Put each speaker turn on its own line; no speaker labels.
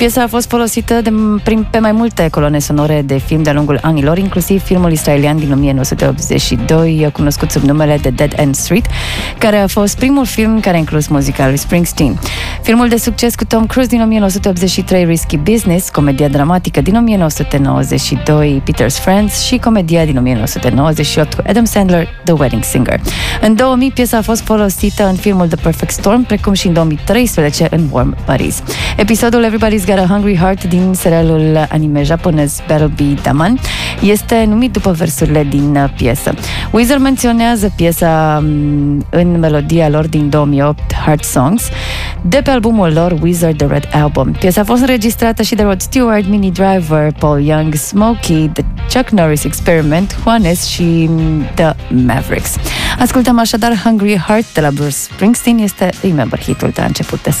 Piesa a fost folosită pe mai multe coloane sonore de film de-a lungul anilor, inclusiv filmul israelian din 1982, cunoscut sub numele The Dead End Street, care a fost primul film care a inclus muzica lui Springsteen. Filmul de succes cu Tom Cruise din 1983, Risky Business, comedia dramatică din 1992, Peter's Friends, și comedia din 1998 cu Adam Sandler, The Wedding Singer. În 2000, piesa a fost folosită în filmul The Perfect Storm, precum și în 2013 în Warm Paris. Episodul Everybody's Got a Hungry Heart din serialul anime japonez Battlebee Daman este numit după versurile din piesă. Weezer menționează piesa în melodia lor din 2008, Heart Songs, de pe albumul lor Weezer The Red Album. Piesa a fost înregistrată și de Rod Stewart, Minnie Driver, Paul Young, Smokey, The Chuck Norris Experiment, Juanes și The Mavericks. Ascultăm așadar Hungry Heart de la Bruce Springsteen, este Remember hitul de la început de